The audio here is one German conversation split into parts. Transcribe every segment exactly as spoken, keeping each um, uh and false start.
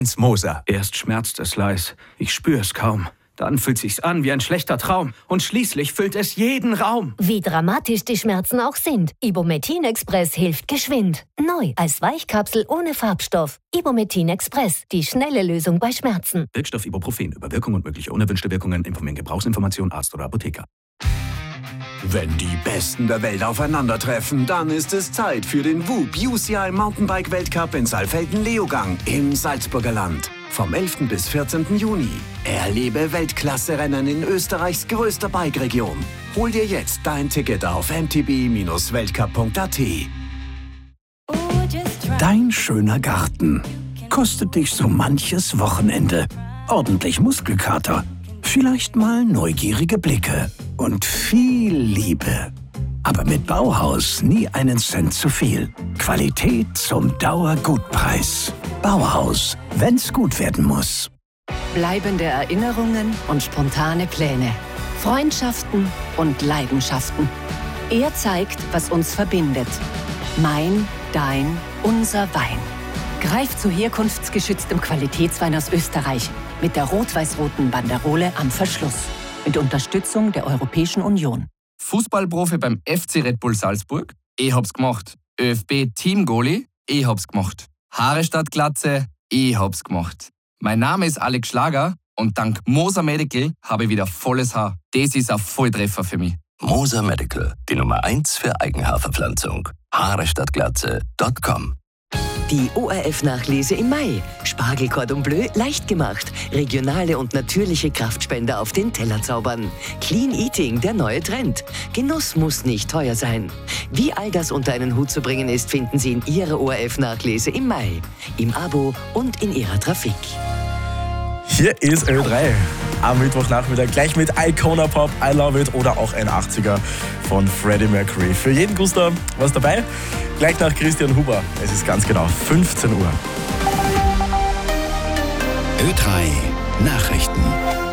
ins Moser. Erst schmerzt es leis, ich spür's kaum. Dann fühlt sich's an wie ein schlechter Traum. Und schließlich füllt es jeden Raum. Wie dramatisch die Schmerzen auch sind, Ibumetin Express hilft geschwind. Neu als Weichkapsel ohne Farbstoff. Ibumetin Express, die schnelle Lösung bei Schmerzen. Wirkstoff Ibuprofen. Über Wirkung und mögliche unerwünschte Wirkungen informieren Gebrauchsinformation Arzt oder Apotheker. Wenn die Besten der Welt aufeinandertreffen, dann ist es Zeit für den W U P U C I Mountainbike Weltcup in Saalfelden-Leogang im Salzburger Land. Vom elften bis vierzehnten Juni. Erlebe Weltklasse-Rennen in Österreichs größter Bike-Region. Hol dir jetzt dein Ticket auf m t b Bindestrich weltcup punkt a t. Dein schöner Garten kostet dich so manches Wochenende. Ordentlich Muskelkater, vielleicht mal neugierige Blicke und viel Liebe. Aber mit Bauhaus nie einen Cent zu viel. Qualität zum Dauergutpreis. Bauhaus, wenn's gut werden muss. Bleibende Erinnerungen und spontane Pläne. Freundschaften und Leidenschaften. Er zeigt, was uns verbindet. Mein, dein, unser Wein. Greift zu herkunftsgeschütztem Qualitätswein aus Österreich mit der rot-weiß-roten Banderole am Verschluss. Mit Unterstützung der Europäischen Union. Fußballprofi beim F C Red Bull Salzburg? Ich hab's gemacht. ÖFB-Team-Goalie? Ich hab's gemacht. Haare statt Glatze? Ich hab's gemacht. Mein Name ist Alex Schlager und dank Moser Medical habe ich wieder volles Haar. Das ist ein Volltreffer für mich. Moser Medical, die Nummer eins für Eigenhaarverpflanzung. Haare statt Glatze Punkt com. Die O R F-Nachlese im Mai. Spargel Cordon Bleu leicht gemacht. Regionale und natürliche Kraftspender auf den Teller zaubern. Clean Eating, der neue Trend. Genuss muss nicht teuer sein. Wie all das unter einen Hut zu bringen ist, finden Sie in Ihrer O R F-Nachlese im Mai. Im Abo und in Ihrer Trafik. Hier ist Ö drei. Am Mittwochnachmittag gleich mit Icona Pop, I Love It oder auch ein achtziger von Freddie Mercury. Für jeden Guster was dabei. Gleich nach Christian Huber. Es ist ganz genau fünfzehn Uhr. Ö drei Nachrichten.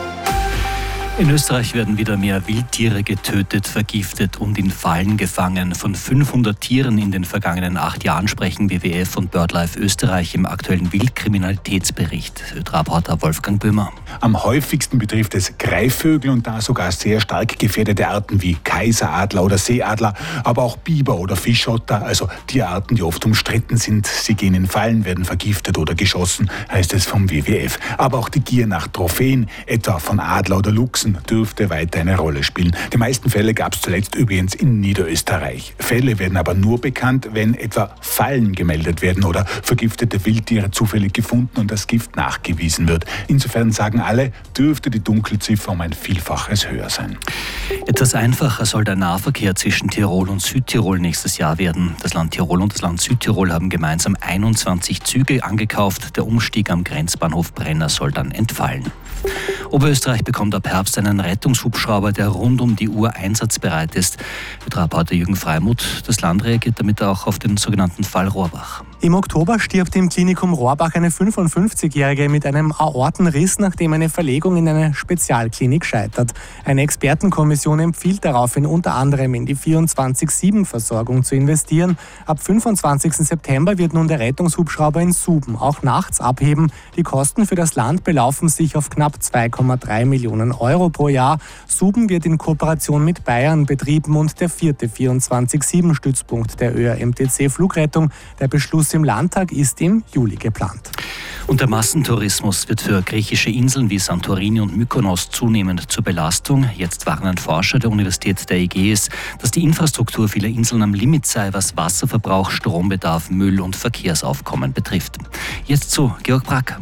In Österreich werden wieder mehr Wildtiere getötet, vergiftet und in Fallen gefangen. Von fünfhundert Tieren in den vergangenen acht Jahren sprechen W W F und BirdLife Österreich im aktuellen Wildkriminalitätsbericht. Reporter Wolfgang Böhmer. Am häufigsten betrifft es Greifvögel und da sogar sehr stark gefährdete Arten wie Kaiseradler oder Seeadler, aber auch Biber oder Fischotter, also Tierarten, die oft umstritten sind. Sie gehen in Fallen, werden vergiftet oder geschossen, heißt es vom W W F. Aber auch die Gier nach Trophäen, etwa von Adler oder Luchsen, dürfte weiter eine Rolle spielen. Die meisten Fälle gab es zuletzt übrigens in Niederösterreich. Fälle werden aber nur bekannt, wenn etwa Fallen gemeldet werden oder vergiftete Wildtiere zufällig gefunden und das Gift nachgewiesen wird. Insofern sagen alle, dürfte die Dunkelziffer um ein Vielfaches höher sein. Etwas einfacher soll der Nahverkehr zwischen Tirol und Südtirol nächstes Jahr werden. Das Land Tirol und das Land Südtirol haben gemeinsam einundzwanzig Züge angekauft. Der Umstieg am Grenzbahnhof Brenner soll dann entfallen. Oberösterreich bekommt ab Herbst einen Rettungshubschrauber, der rund um die Uhr einsatzbereit ist. Mit Reporter Jürgen Freimuth. Das Land reagiert damit auch auf den sogenannten Fall Rohrbach. Im Oktober stirbt im Klinikum Rohrbach eine fünfundfünfzigjährige mit einem Aortenriss, nachdem eine Verlegung in eine Spezialklinik scheitert. Eine Expertenkommission empfiehlt daraufhin unter anderem in die vierundzwanzig sieben Versorgung zu investieren. Ab fünfundzwanzigsten September wird nun der Rettungshubschrauber in Suben auch nachts abheben. Die Kosten für das Land belaufen sich auf knapp zwei Komma drei Millionen Euro pro Jahr. Suben wird in Kooperation mit Bayern betrieben und der vierte vierundzwanzig sieben Stützpunkt der Ö R M T C Flugrettung. Der Beschluss im Landtag ist im Juli geplant. Und der Massentourismus wird für griechische Inseln wie Santorini und Mykonos zunehmend zur Belastung. Jetzt warnen Forscher der Universität der Ägäis, dass die Infrastruktur vieler Inseln am Limit sei, was Wasserverbrauch, Strombedarf, Müll und Verkehrsaufkommen betrifft. Jetzt zu Georg Brack.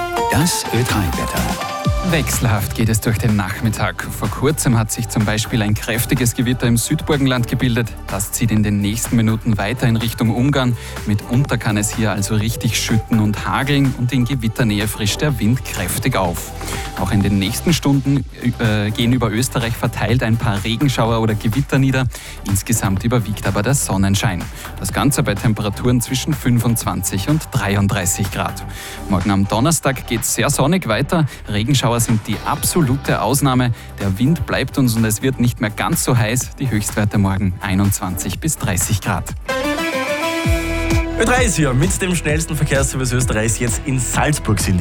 Das Ö drei Wetter. Wechselhaft geht es durch den Nachmittag. Vor kurzem hat sich zum Beispiel ein kräftiges Gewitter im Südburgenland gebildet. Das zieht in den nächsten Minuten weiter in Richtung Ungarn. Mitunter kann es hier also richtig schütten und hageln und in Gewitternähe frischt der Wind kräftig auf. Auch in den nächsten Stunden äh, gehen über Österreich verteilt ein paar Regenschauer oder Gewitter nieder. Insgesamt überwiegt aber der Sonnenschein. Das Ganze bei Temperaturen zwischen fünfundzwanzig und dreiunddreißig Grad. Morgen am Donnerstag geht es sehr sonnig weiter. Regenschauer sind die absolute Ausnahme. Der Wind bleibt uns und es wird nicht mehr ganz so heiß. Die Höchstwerte morgen einundzwanzig bis dreißig Grad. Ö drei ist hier mit dem schnellsten Verkehrsservice Österreichs jetzt in Salzburg sind die